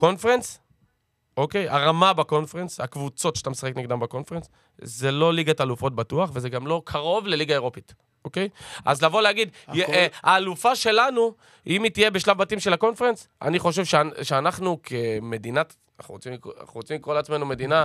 קונפרנס, אוקיי? הרמה בקונפרנס, הקבוצות שאתה משחק נגדם בקונפרנס, זה לא ליגת אלופות בטוח, וזה גם לא קרוב לליגה אירופית, אוקיי? אז לבוא להגיד, האלופה שלנו, אם היא תהיה בשלב בתים של הקונפרנס, אני חושב שאנחנו כמדינת, אנחנו רוצים לקרוא לעצמנו מדינה